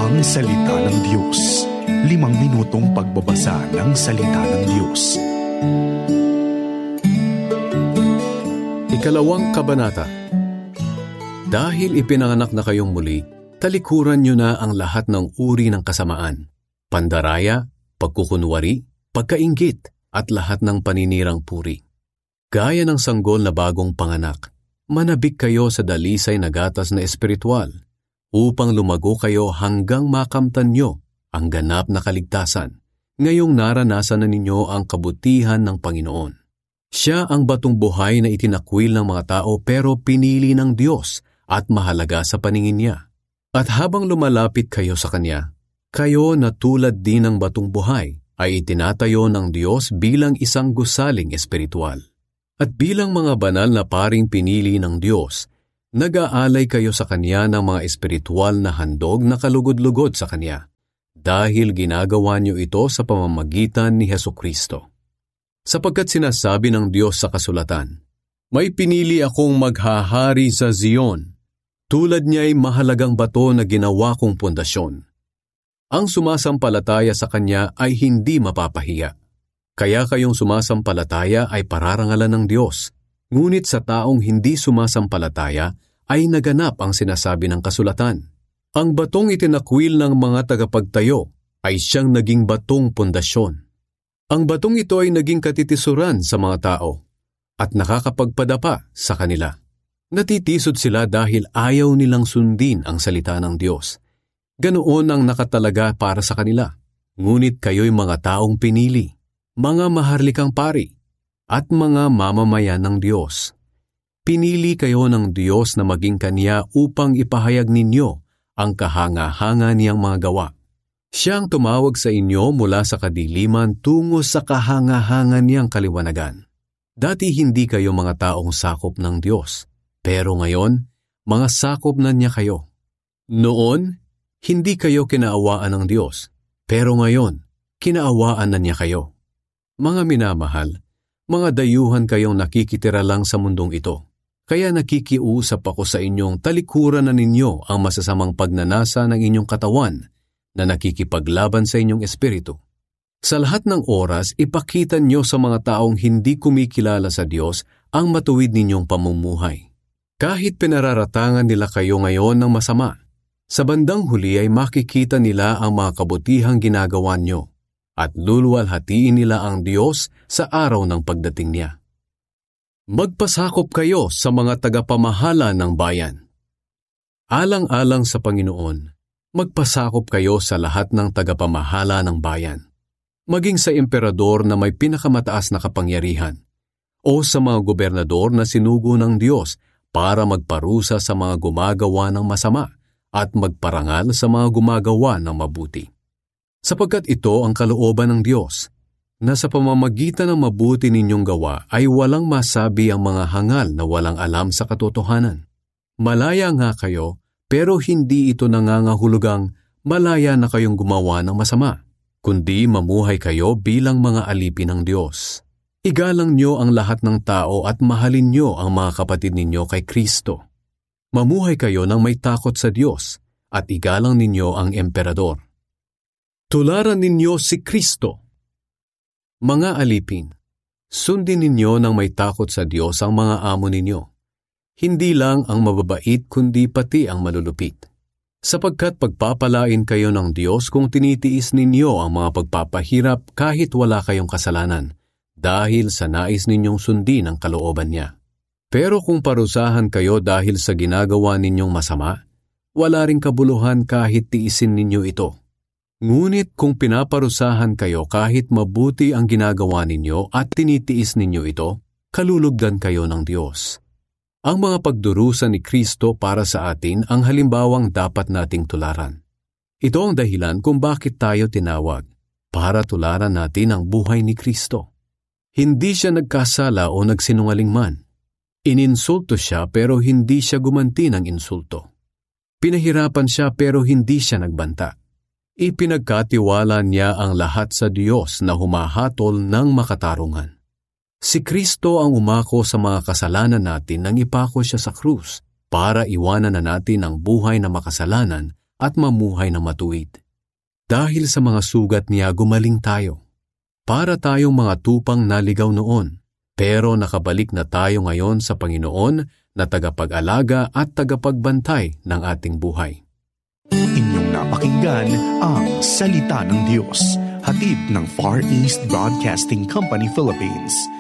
Ang salita ng Diyos. 5 minutong pagbabasa ng salita ng Diyos. Ikalawang kabanata. Dahil ipinanganak na kayong muli, talikuran nyo na ang lahat ng uri ng kasamaan, pandaraya, pagkukunwari, pagkainggit, at lahat ng paninirang puri. Gaya ng sanggol na bagong panganak, manabik kayo sa dalisay na gatas na espiritual, upang lumago kayo hanggang makamtan nyo ang ganap na kaligtasan. Ngayong naranasan na ninyo ang kabutihan ng Panginoon. Siya ang batong buhay na itinakwil ng mga tao pero pinili ng Diyos at mahalaga sa paningin niya. At habang lumalapit kayo sa Kanya, kayo na tulad din ng batong buhay ay itinatayo ng Diyos bilang isang gusaling espiritual. At bilang mga banal na paring pinili ng Diyos, nag-aalay kayo sa Kanya ng mga espiritual na handog na kalugod-lugod sa Kanya, dahil ginagawa niyo ito sa pamamagitan ni Hesukristo. Sapagkat sinasabi ng Diyos sa kasulatan, "May pinili akong maghahari sa Zion, tulad niya'y mahalagang bato na ginawa kong pundasyon. Ang sumasampalataya sa Kanya ay hindi mapapahiya. Kaya kayong sumasampalataya ay pararangalan ng Diyos. Ngunit sa taong hindi sumasampalataya ay naganap ang sinasabi ng kasulatan. Ang batong itinakwil ng mga tagapagtayo ay siyang naging batong pundasyon. Ang batong ito ay naging katitisuran sa mga tao at nakakapagpadapa sa kanila. Natitisod sila dahil ayaw nilang sundin ang salita ng Diyos. Ganoon ang nakatalaga para sa kanila. Ngunit kayo'y mga taong pinili, mga maharlikang pari, at mga mamamayan ng Diyos. Pinili kayo ng Diyos na maging Kanya upang ipahayag ninyo ang kahanga-hanga niyang mga gawa. Siya ang tumawag sa inyo mula sa kadiliman tungo sa kahanga-hanga niyang kaliwanagan. Dati hindi kayo mga taong sakop ng Diyos, pero ngayon, mga sakop na niya kayo. Noon, hindi kayo kinaawaan ng Diyos, pero ngayon, kinaawaan na niya kayo. Mga minamahal, mga dayuhan kayong nakikitira lang sa mundong ito. Kaya nakikiusap ako sa inyong talikuran na ninyo ang masasamang pagnanasa ng inyong katawan na nakikipaglaban sa inyong espiritu. Sa lahat ng oras, ipakita niyo sa mga taong hindi kumikilala sa Diyos ang matuwid ninyong pamumuhay. Kahit pinararatangan nila kayo ngayon ng masama, sa bandang huli ay makikita nila ang mga kabutihang ginagawa niyo at luluwalhatiin nila ang Diyos sa araw ng pagdating niya. Magpasakop kayo sa mga tagapamahala ng bayan. Alang-alang sa Panginoon, magpasakop kayo sa lahat ng tagapamahala ng bayan, maging sa emperador na may pinakamataas na kapangyarihan, o sa mga gobernador na sinugo ng Diyos para magparusa sa mga gumagawa ng masama at magparangal sa mga gumagawa ng mabuti. Sapagkat ito ang kalooban ng Diyos, na sa pamamagitan ng mabuti ninyong gawa ay walang masabi ang mga hangal na walang alam sa katotohanan. Malaya nga kayo, pero hindi ito nangangahulugang malaya na kayong gumawa ng masama, kundi mamuhay kayo bilang mga alipin ng Diyos. Igalang niyo ang lahat ng tao at mahalin niyo ang mga kapatid ninyo kay Kristo. Mamuhay kayo ng may takot sa Diyos at igalang ninyo ang emperador. Tularan ninyo si Kristo. Mga alipin, sundin ninyo ng may takot sa Diyos ang mga amo ninyo. Hindi lang ang mababait kundi pati ang malulupit. Sapagkat pagpapalain kayo ng Diyos kung tinitiis ninyo ang mga pagpapahirap kahit wala kayong kasalanan, dahil sa nais ninyong sundin ang kalooban niya. Pero kung parusahan kayo dahil sa ginagawa ninyong masama, wala ring kabuluhan kahit tiisin ninyo ito. Ngunit kung pinaparusahan kayo kahit mabuti ang ginagawa ninyo at tinitiis ninyo ito, kalulugdan kayo ng Diyos. Ang mga pagdurusa ni Kristo para sa atin ang halimbawang dapat nating tularan. Ito ang dahilan kung bakit tayo tinawag, para tularan natin ang buhay ni Kristo. Hindi siya nagkasala o nagsinungaling man. Ininsulto siya pero hindi siya gumanti ng insulto. Pinahirapan siya pero hindi siya nagbanta. Ipinagkatiwala niya ang lahat sa Diyos na humahatol ng makatarungan. Si Kristo ang umako sa mga kasalanan natin nang ipako siya sa krus para iwanan na natin ang buhay na makasalanan at mamuhay na matuwid. Dahil sa mga sugat niya gumaling tayo. Para tayong mga tupang naligaw noon, pero nakabalik na tayo ngayon sa Panginoon na tagapag-alaga at tagapagbantay ng ating buhay. Inyong napakinggan ang Salita ng Diyos, hatid ng Far East Broadcasting Company Philippines.